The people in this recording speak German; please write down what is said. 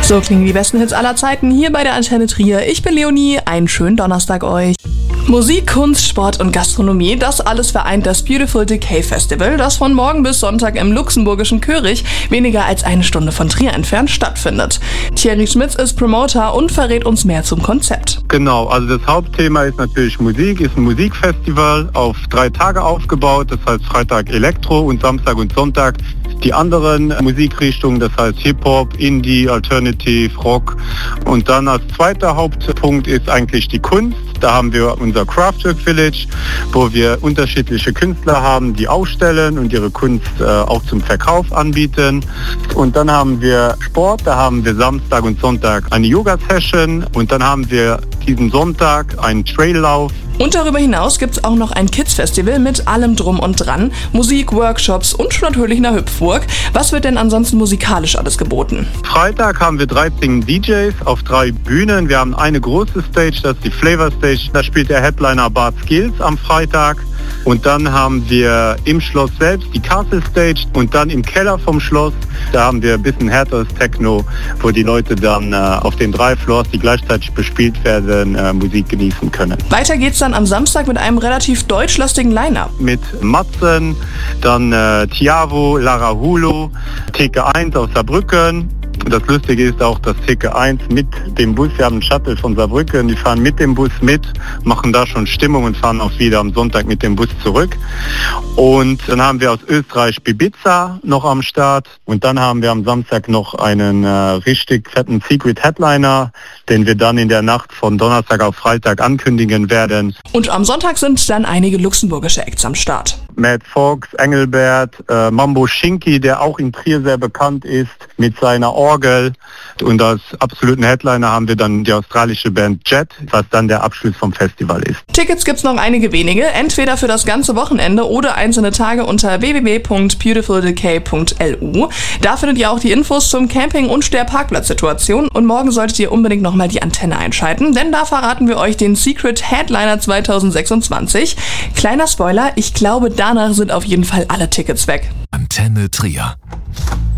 So klingen die besten Hits aller Zeiten hier bei der Antenne Trier. Ich bin Leonie, einen schönen Donnerstag euch. Musik, Kunst, Sport und Gastronomie, das alles vereint das Beautiful Decay Festival, das von morgen bis Sonntag im luxemburgischen Körig, weniger als eine Stunde von Trier entfernt, stattfindet. Thierry Schmitz ist Promoter und verrät uns mehr zum Konzept. Genau, also das Hauptthema ist natürlich Musik, ist ein Musikfestival auf 3 Tage aufgebaut, das heißt Freitag Elektro und Samstag und Sonntag die anderen Musikrichtungen, das heißt Hip-Hop, Indie, Alternative, Rock. Und dann als zweiter Hauptpunkt ist eigentlich die Kunst. Da haben wir unser Craftwork Village, wo wir unterschiedliche Künstler haben, die ausstellen und ihre Kunst auch zum Verkauf anbieten. Und dann haben wir Sport, da haben wir Samstag und Sonntag eine Yoga-Session und dann haben wir diesen Sonntag einen Traillauf. Und darüber hinaus gibt's auch noch ein Kids-Festival mit allem drum und dran, Musik, Workshops und natürlich einer Hüpfburg. Was wird denn ansonsten musikalisch alles geboten? Freitag haben wir 13 DJs auf 3 Bühnen. Wir haben eine große Stage, das ist die Flavor Stage. Da spielt der Headliner Bart Skills am Freitag. Und dann haben wir im Schloss selbst die Castle Stage und dann im Keller vom Schloss, da haben wir ein bisschen härteres Techno, wo die Leute dann auf den 3 Floors, die gleichzeitig bespielt werden, Musik genießen können. Weiter geht's dann am Samstag mit einem relativ deutschlastigen Line-Up. Mit Matzen, dann Tiavo, Lara Hulo, Theke 1 aus Saarbrücken. Das Lustige ist auch, dass Theke 1 mit dem Bus, wir haben einen Shuttle von Saarbrücken, die fahren mit dem Bus mit, machen da schon Stimmung und fahren auch wieder am Sonntag mit dem Bus zurück. Und dann haben wir aus Österreich Bibiza noch am Start und dann haben wir am Samstag noch einen richtig fetten Secret Headliner, den wir dann in der Nacht von Donnerstag auf Freitag ankündigen werden. Und am Sonntag sind dann einige luxemburgische Acts am Start. Matt Fox, Engelbert, Mambo Shinki, der auch in Trier sehr bekannt ist, mit seiner Orgel. Und als absoluten Headliner haben wir dann die australische Band Jet, was dann der Abschluss vom Festival ist. Tickets gibt's noch einige wenige, entweder für das ganze Wochenende oder einzelne Tage unter www.beautifuldecay.lu. Da findet ihr auch die Infos zum Camping und der Parkplatzsituation. Und morgen solltet ihr unbedingt nochmal die Antenne einschalten, denn da verraten wir euch den Secret Headliner 2026. Kleiner Spoiler, ich glaube, danach sind auf jeden Fall alle Tickets weg. Antenne Trier.